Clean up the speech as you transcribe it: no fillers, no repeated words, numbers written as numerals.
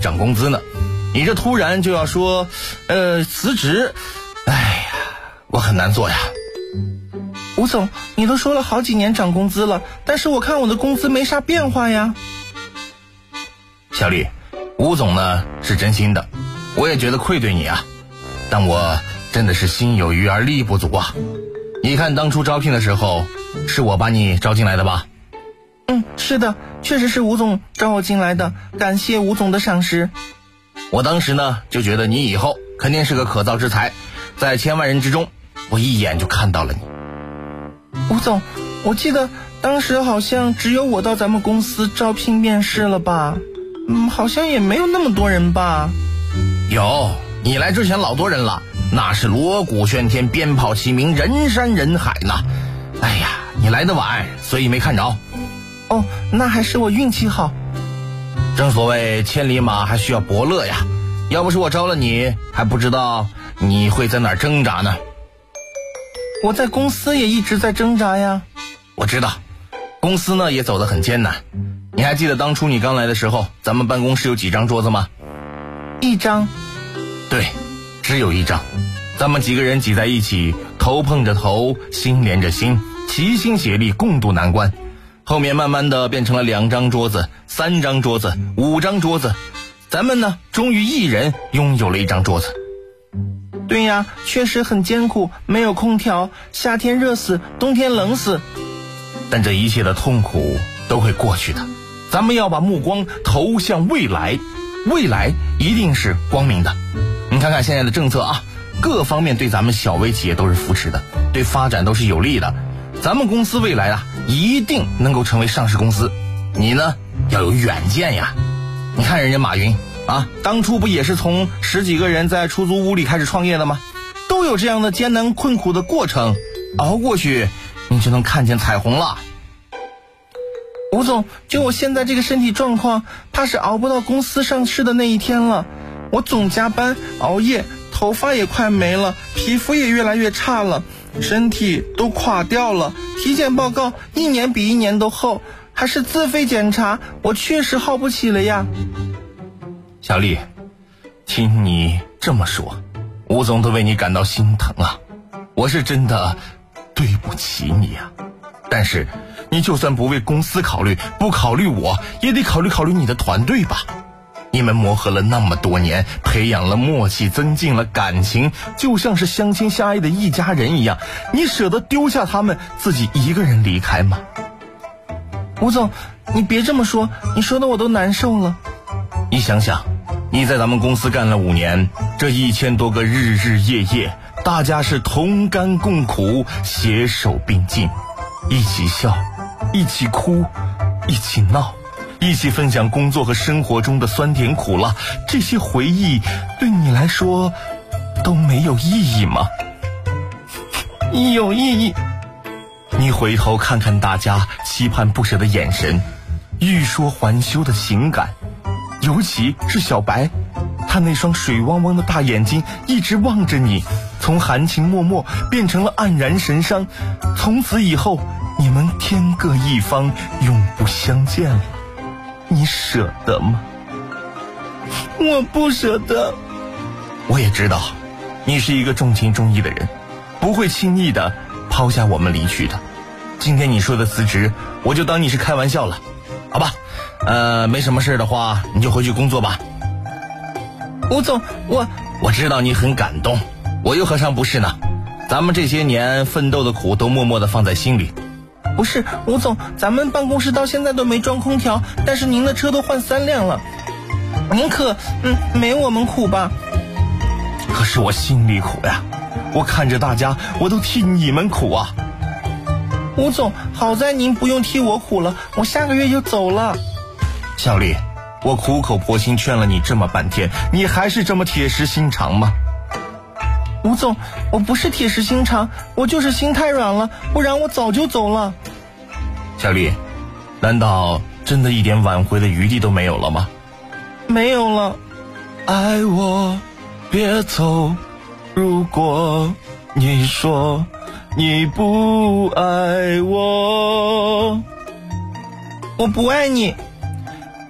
涨工资呢，你这突然就要说辞职，哎呀，我很难做呀。 吴总，你都说了好几年涨工资了，但是我看我的工资没啥变化呀。 小丽，吴总呢是真心的，我也觉得愧对你啊，但我真的是心有余而力不足啊。你看当初招聘的时候，是我把你招进来的吧？ 是的，确实是吴总招我进来的，感谢吴总的赏识。 我当时呢就觉得你以后肯定是个可造之材，在千万人之中，我一眼就看到了你。 吴总，我记得当时好像只有我到咱们公司招聘面试了吧？好像也没有那么多人吧？ 有，你来之前老多人了，那是锣鼓喧天，鞭炮齐鸣，人山人海呢。哎呀，你来得晚，所以没看着。 哦，那还是我运气好。 正所谓千里马还需要伯乐呀，要不是我招了你，还不知道你会在哪儿挣扎呢。 我在公司也一直在挣扎呀。 我知道，公司呢也走得很艰难。你还记得当初你刚来的时候，咱们办公室有几张桌子吗？1张。对，只有1张。咱们几个人挤在一起，头碰着头，心连着心，齐心协力共度难关。后面慢慢的变成了2张桌子、3张桌子、5张桌子，咱们呢终于一人拥有了1张桌子。 对呀，确实很艰苦，没有空调，夏天热死，冬天冷死。 但这一切的痛苦都会过去的，咱们要把目光投向未来，未来一定是光明的。你看看现在的政策啊，各方面对咱们小微企业都是扶持的，对发展都是有利的。咱们公司未来啊，一定能够成为上市公司。你呢，要有远见呀。你看人家马云啊，当初不也是从10几个人在出租屋里开始创业的吗？都有这样的艰难困苦的过程，熬过去，你就能看见彩虹了。 吴总，就我现在这个身体状况，怕是熬不到公司上市的那一天了。我总加班熬夜，头发也快没了，皮肤也越来越差了，身体都垮掉了，体检报告1年比1年都厚，还是自费检查，我确实耗不起了呀。 小丽，听你这么说，吴总都为你感到心疼啊，我是真的对不起你啊。但是你就算不为公司考虑，不考虑我，也得考虑考虑你的团队吧。你们磨合了那么多年，培养了默契，增进了感情，就像是相亲相爱的一家人一样，你舍得丢下他们，自己一个人离开吗？ 吴总，你别这么说，你说的我都难受了。 你想想，你在咱们公司干了5年，这1000多个日日夜夜，大家是同甘共苦，携手并进，一起笑，一起哭，一起闹，一起分享工作和生活中的酸甜苦辣，这些回忆对你来说都没有意义吗？ 有意义。 你回头看看大家期盼不舍的眼神，欲说还休的情感，尤其是小白，他那双水汪汪的大眼睛一直望着你，从含情脉脉变成了黯然神伤，从此以后你们天各一方，永不相见了，你舍得吗？ 我不舍得。 我也知道你是一个重情重义的人，不会轻易的抛下我们离去的。今天你说的辞职，我就当你是开玩笑了，好吧？没什么事的话，你就回去工作吧。 吴总， 我知道你很感动，我又何尝不是呢？咱们这些年奋斗的苦都默默的放在心里。 不是，吴总，咱们办公室到现在都没装空调，但是您的车都换3辆了，您可没我们苦吧？ 可是我心里苦呀，我看着大家，我都替你们苦啊。 吴总，好在您不用替我苦了，我下个月就走了。 小丽，我苦口婆心劝了你这么半天，你还是这么铁石心肠吗？ 吴总，我不是铁石心肠，我就是心太软了，不然我早就走了。 小丽，难道真的一点挽回的余地都没有了吗？ 没有了。 爱我别走，如果你说你不爱我， 我不爱你。